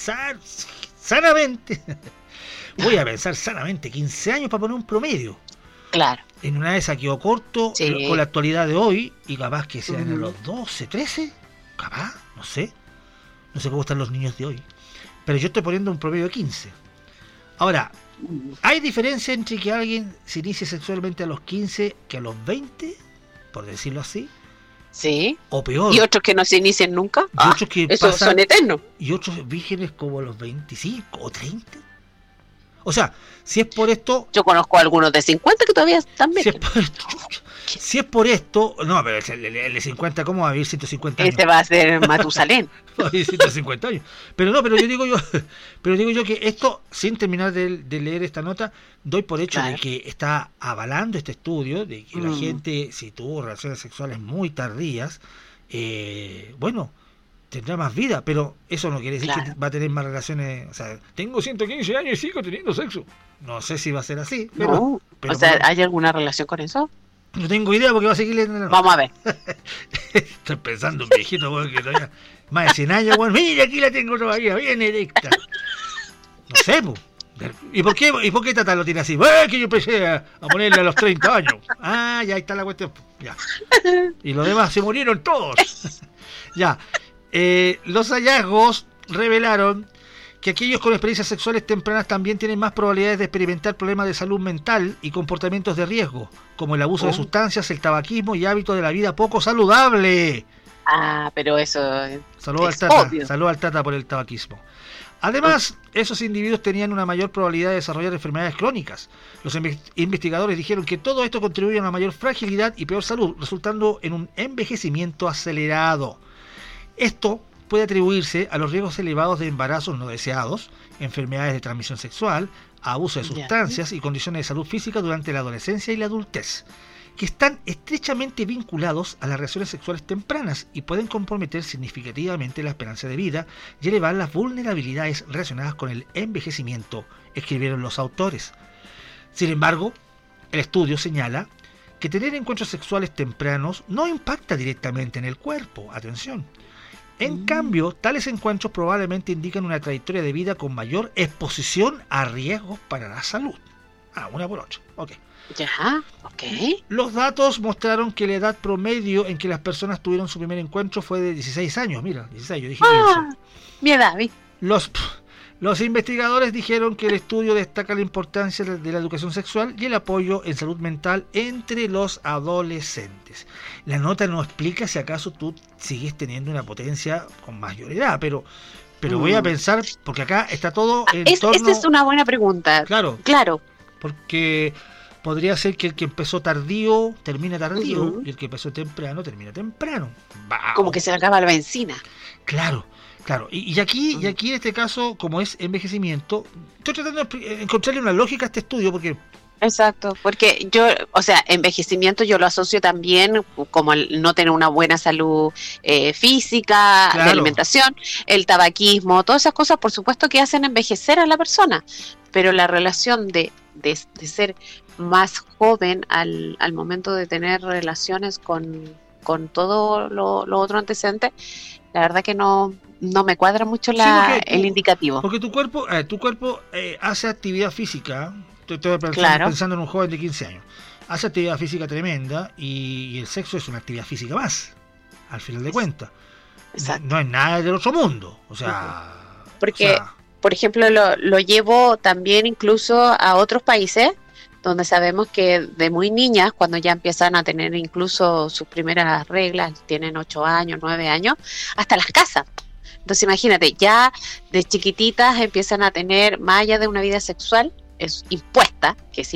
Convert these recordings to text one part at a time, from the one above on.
pensar sanamente, 15 años para poner un promedio. Claro. En una de esas quedó corto con la actualidad de hoy y capaz que sean a los 12, 13, capaz, no sé cómo están los niños de hoy, pero yo estoy poniendo un promedio de 15. Ahora, ¿hay diferencia entre que alguien se inicie sexualmente a los 15 que a los 20, por decirlo así? Sí. O peor. Y otros que no se inician nunca. Y otros que esos son eternos. Y otros vírgenes como a los 25 o 30. O sea, si es por esto... Yo conozco a algunos de 50 que todavía están vírgenes. Si es por esto... No, pero el de 50, ¿cómo va a vivir 150 años? Este va a ser Matusalén. Va a vivir 150 años. Pero yo digo yo que esto, sin terminar de leer esta nota, doy por hecho de que está avalando este estudio, de que la gente, si tuvo relaciones sexuales muy tardías, bueno... tendrá más vida, pero eso no quiere decir que va a tener más relaciones. O sea, tengo 115 años y sigo teniendo sexo. No sé si va a ser así. Pero, o sea, ¿hay alguna relación con eso? No tengo idea porque va a seguir leyendo. Vamos a ver. Estoy pensando en viejito, bueno, que todavía más de 100 años, bueno, mira, aquí la tengo todavía, bien erecta. No sé, pues. ¿Y por qué Tata lo tiene así? Que yo empecé a ponerle a los 30 años. Ya está la cuestión. Ya. Y los demás se murieron todos. Ya. Los hallazgos revelaron que aquellos con experiencias sexuales tempranas también tienen más probabilidades de experimentar problemas de salud mental y comportamientos de riesgo, como el abuso de sustancias, el tabaquismo y hábitos de la vida poco saludable. Pero eso Saludos al Tata por el tabaquismo. Además, esos individuos tenían una mayor probabilidad de desarrollar enfermedades crónicas. Los investigadores dijeron que todo esto contribuye a una mayor fragilidad y peor salud, resultando en un envejecimiento acelerado. Esto puede atribuirse a los riesgos elevados de embarazos no deseados, enfermedades de transmisión sexual, abuso de sustancias y condiciones de salud física durante la adolescencia y la adultez, que están estrechamente vinculados a las relaciones sexuales tempranas y pueden comprometer significativamente la esperanza de vida y elevar las vulnerabilidades relacionadas con el envejecimiento, escribieron los autores. Sin embargo, el estudio señala que tener encuentros sexuales tempranos no impacta directamente en el cuerpo. Atención. En cambio, tales encuentros probablemente indican una trayectoria de vida con mayor exposición a riesgos para la salud. Una por otra. Ok. Ya, ok. Los datos mostraron que la edad promedio en que las personas tuvieron su primer encuentro fue de 16 años. Mira, 16, yo dije 15. Mi edad, ¿vi? Los investigadores dijeron que el estudio destaca la importancia de la educación sexual y el apoyo en salud mental entre los adolescentes. La nota no explica si acaso tú sigues teniendo una potencia con mayor edad, pero voy a pensar, porque acá está todo en torno... Esta es una buena pregunta. Claro. Porque podría ser que el que empezó tardío termina tardío y el que empezó temprano termina temprano. Como que se le acaba la benzina. Claro. Y aquí en este caso, como es envejecimiento, estoy tratando de encontrarle una lógica a este estudio porque... Exacto, porque envejecimiento yo lo asocio también como el no tener una buena salud física, de alimentación, el tabaquismo, todas esas cosas por supuesto que hacen envejecer a la persona, pero la relación de ser más joven al momento de tener relaciones con todo lo otro antecedente, la verdad que no me cuadra mucho el indicativo. Porque tu cuerpo hace actividad física. Estoy pensando en un joven de 15 años. Hace actividad física tremenda y el sexo es una actividad física más, al final de cuentas. No es nada del otro mundo. O sea... Porque, por ejemplo, lo llevo también incluso a otros países donde sabemos que de muy niñas, cuando ya empiezan a tener incluso sus primeras reglas, tienen 8 años, 9 años, hasta las casas. Entonces imagínate, ya de chiquititas empiezan a tener, más allá de una vida sexual, es impuesta,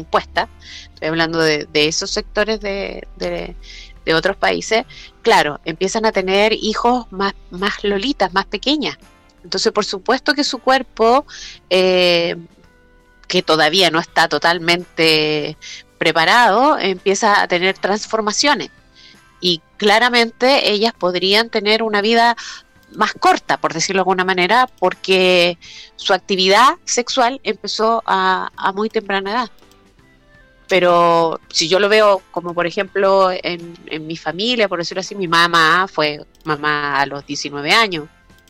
estoy hablando de esos sectores de otros países, claro, empiezan a tener hijos más lolitas, más pequeñas. Entonces, por supuesto que su cuerpo, que todavía no está totalmente preparado, empieza a tener transformaciones. Y claramente ellas podrían tener una vida más corta, por decirlo de alguna manera, porque su actividad sexual empezó a muy temprana edad. Pero si yo lo veo como, por ejemplo, en mi familia, por decirlo así, mi mamá fue mamá a los 19 años.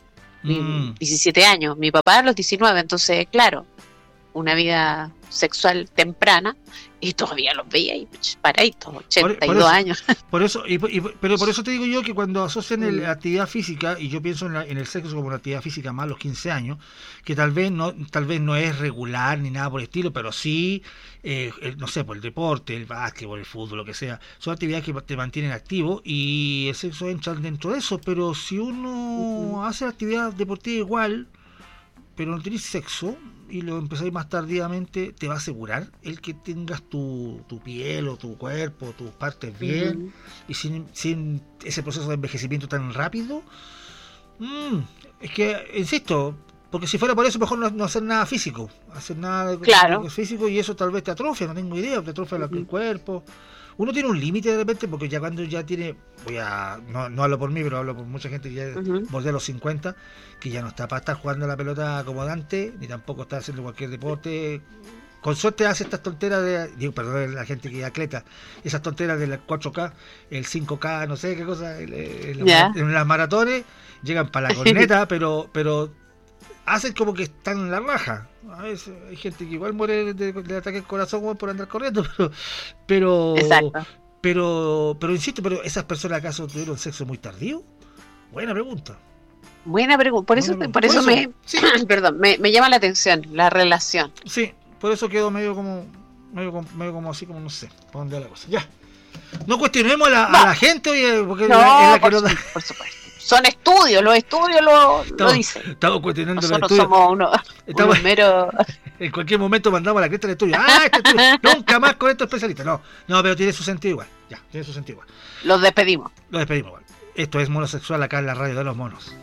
17 años, mi papá a los 19, entonces, claro, una vida sexual temprana y todavía los veía ahí paraditos, 82 años. Pero por eso te digo yo que cuando asocian la actividad física, y yo pienso en el sexo como una actividad física más a los 15 años, que tal vez no es regular ni nada por el estilo, pero sí, no sé, por el deporte, el básquetbol, el fútbol, lo que sea, son actividades que te mantienen activo y el sexo entra dentro de eso, pero si uno hace actividad deportiva igual, pero no tenés sexo y lo empezáis más tardíamente, te va a asegurar el que tengas tu piel o tu cuerpo, tus partes bien, y sin ese proceso de envejecimiento tan rápido. Es que, insisto, porque si fuera por eso, mejor no hacer nada físico, físico, y eso tal vez te atrofia, no tengo idea, te atrofia el cuerpo. Uno tiene un límite de repente, porque ya cuando ya tiene, no hablo por mí, pero hablo por mucha gente que ya bordea los 50, que ya no está para estar jugando a la pelota acomodante, ni tampoco está haciendo cualquier deporte. Con suerte hace estas tonteras perdón, la gente que es atleta, esas tonteras del 4K, el 5K, no sé qué cosa, en las maratones, llegan para la corneta, pero hacen como que están en la raja. A veces hay gente que igual muere de ataque al corazón por andar corriendo, pero insisto, pero ¿esas personas acaso tuvieron sexo muy tardío? Buena pregunta. Por eso me llama la atención la relación. Sí, por eso quedó medio como así, como no sé, por dónde va la cosa. Ya. No cuestionemos a la gente, oye, porque por supuesto. Son estudios, los estudios lo dicen. Estamos cuestionando nosotros los estudios. Somos unos meros... En cualquier momento mandamos la cresta del estudio. Este estudio, nunca más con estos especialistas. No, pero tiene su sentido igual. Ya, tiene su sentido igual. Los despedimos igual. Esto es Monosexual acá en la radio de los monos.